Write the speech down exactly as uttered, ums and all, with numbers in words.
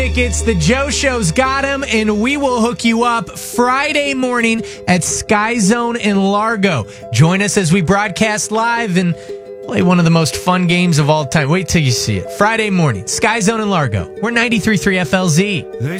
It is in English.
Tickets, the Joe Show's got them, and we will hook you up Friday morning at Sky Zone in Largo. Join us as we broadcast live and play one of the most fun games of all time. Wait till you see it. Friday morning, Sky Zone in Largo. We're ninety-three point three F L Z.